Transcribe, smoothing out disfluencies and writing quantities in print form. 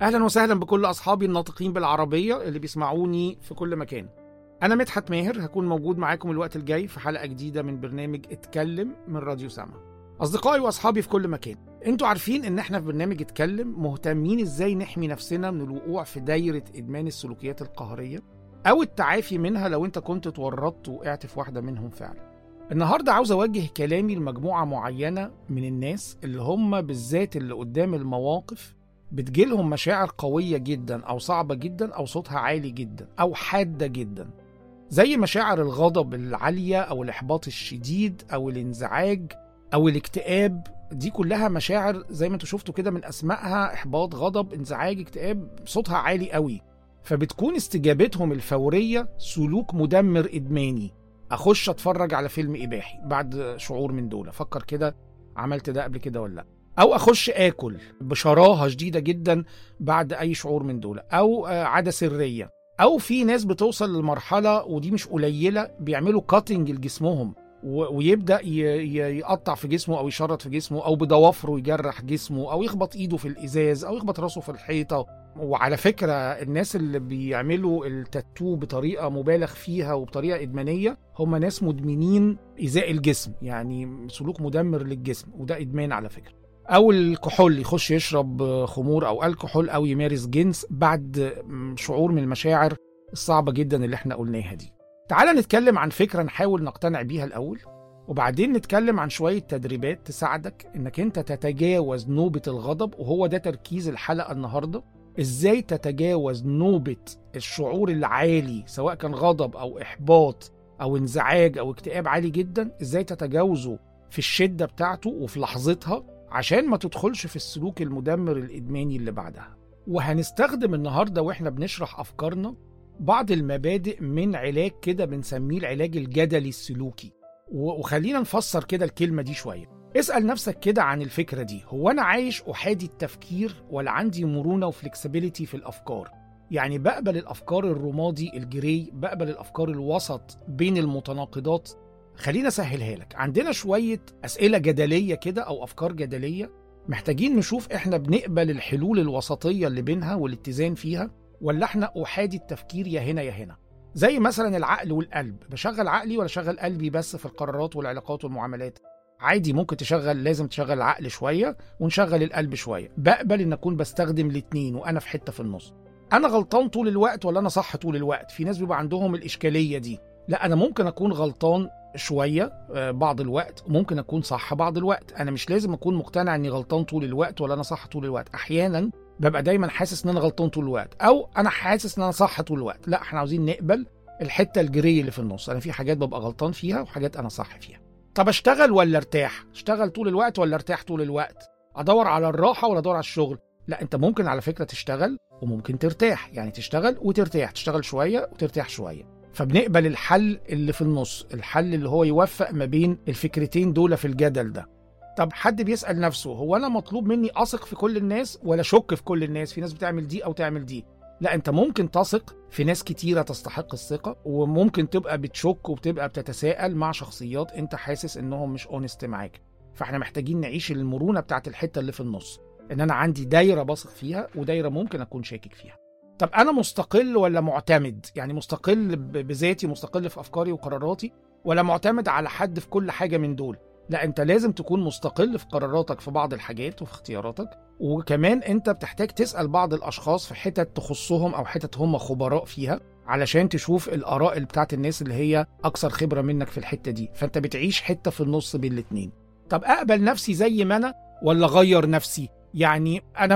أهلا وسهلا بكل أصحابي الناطقين بالعربية اللي بيسمعوني في كل مكان. أنا مدحت ماهر، هكون موجود معاكم الوقت الجاي في حلقة جديدة من برنامج اتكلم من راديو سما. أصدقائي وأصحابي في كل مكان، أنتوا عارفين إن إحنا في برنامج اتكلم مهتمين إزاي نحمي نفسنا من الوقوع في دايرة إدمان السلوكيات القهرية أو التعافي منها لو أنت كنت اتورطت وقعت في واحدة منهم فعلا. النهاردة عاوز أوجه كلامي لمجموعة معينة من الناس اللي هم بالذات اللي قدام المواقف بتجيلهم مشاعر قوية جدا أو صعبة جدا أو صوتها عالي جدا أو حادة جدا، زي مشاعر الغضب العالية أو الإحباط الشديد أو الانزعاج أو الاكتئاب. دي كلها مشاعر زي ما انتوا شفتوا كده من أسمائها، إحباط، غضب، انزعاج، اكتئاب، صوتها عالي قوي. فبتكون استجابتهم الفورية سلوك مدمر إدماني. أخش أتفرج على فيلم إباحي بعد شعور من دول، أفكر كده عملت ده قبل كده ولا لا، أو أخش آكل بشراهة شديدة جدا بعد أي شعور من دول، أو عادة سرية. أو في ناس بتوصل للمرحلة ودي مش قليلة بيعملوا كاتنج لجسمهم ويبدأ يقطع في جسمه أو يشرط في جسمه أو بضوافره يجرح جسمه أو يخبط إيده في الإزاز أو يخبط راسه في الحيطة. وعلى فكرة الناس اللي بيعملوا التاتو بطريقة مبالغ فيها وبطريقة إدمانية هم ناس مدمنين إيذاء الجسم، يعني سلوك مدمر للجسم، وده إدمان على فكرة. أو الكحول، يخش يشرب خمور أو الكحول أو يمارس جنس بعد شعور من المشاعر الصعبة جدا اللي احنا قلناها دي. تعال نتكلم عن فكرة نحاول نقتنع بيها الأول، وبعدين نتكلم عن شوية تدريبات تساعدك انك انت تتجاوز نوبة الغضب، وهو ده تركيز الحلقة النهاردة. ازاي تتجاوز نوبة الشعور العالي سواء كان غضب او احباط او انزعاج او اكتئاب عالي جدا، ازاي تتجاوزه في الشدة بتاعته وفي لحظتها عشان ما تدخلش في السلوك المدمر الإدماني اللي بعدها. وهنستخدم النهاردة واحنا بنشرح أفكارنا بعض المبادئ من علاج كده بنسميه العلاج الجدلي السلوكي. وخلينا نفسر كده الكلمة دي شوية. اسأل نفسك كده عن الفكرة دي، هو أنا عايش أحادي التفكير ولا عندي مرونة وفلكسبيليتي في الأفكار؟ يعني بقبل الأفكار الرمادي الجري، بقبل الأفكار الوسط بين المتناقضات. خلينا أسهلها لك، عندنا شوية أسئلة جدلية كده أو أفكار جدلية محتاجين نشوف إحنا بنقبل الحلول الوسطية اللي بينها والاتزان فيها، ولا إحنا أحادي التفكير يا هنا يا هنا. زي مثلا العقل والقلب، بشغل عقلي ولا شغل قلبي بس في القرارات والعلاقات والمعاملات؟ عادي، ممكن لازم تشغل العقل شوية ونشغل القلب شوية. بقبل إن أكون بستخدم الاتنين وأنا في حتة في النص. أنا غلطان طول الوقت ولا أنا صح طول الوقت؟ في ناس بيبقى عندهم الإشكالية دي. لا، أنا ممكن أكون غلطان شوية بعض الوقت وممكن أكون صح بعض الوقت. أنا مش لازم أكون مقتنع أني غلطان طول الوقت ولا أنا صح طول الوقت. أحيانا ببقى دايما حاسس أن أنا غلطان طول الوقت أو أنا حاسس أن أنا صح طول الوقت. لا، احنا عاوزين نقبل الحتة الجري اللي في النص. أنا في حاجات ببقى غلطان فيها وحاجات أنا صح فيها. طب أشتغل ولا أرتاح؟ أشتغل طول الوقت ولا أرتاح طول الوقت؟ أدور على الراحة ولا أدور على الشغل؟ لا، أنت ممكن على فكرة تشتغل وممكن ترتاح، يعني تشتغل وترتاح، تشتغل شوية وترتاح شوية. فبنقبل الحل اللي في النص، الحل اللي هو يوفق ما بين الفكرتين دول في الجدل ده. طب حد بيسأل نفسه، هو أنا مطلوب مني أثق في كل الناس ولا شك في كل الناس؟ في ناس بتعمل دي أو تعمل دي. لا، أنت ممكن تثق في ناس كتيرة تستحق الثقة، وممكن تبقى بتشك وبتبقى بتتساءل مع شخصيات أنت حاسس إنهم مش اونست معاك. فإحنا محتاجين نعيش المرونة بتاعت الحتة اللي في النص، إن أنا عندي دايرة بثق فيها ودايرة ممكن أكون شاكك فيها. طب أنا مستقل ولا معتمد؟ يعني مستقل بذاتي، مستقل في أفكاري وقراراتي، ولا معتمد على حد في كل حاجة من دول؟ لا، أنت لازم تكون مستقل في قراراتك في بعض الحاجات وفي اختياراتك، وكمان أنت بتحتاج تسأل بعض الأشخاص في حتت تخصهم أو حتت هم خبراء فيها علشان تشوف الآراء بتاعت الناس اللي هي أكثر خبرة منك في الحتة دي. فأنت بتعيش حتة في النص بين الاتنين. طب أقبل نفسي زي ما أنا ولا غير نفسي؟ يعني أنا